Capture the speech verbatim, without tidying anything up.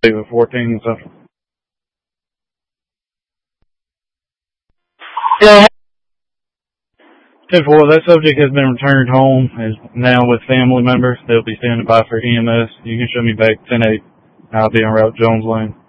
David fourteen and stuff. Yeah. ten four, that subject has been returned home, is now with family members. They'll be standing by for E M S. You can show me back ten eight. I'll be en route Jones Lane.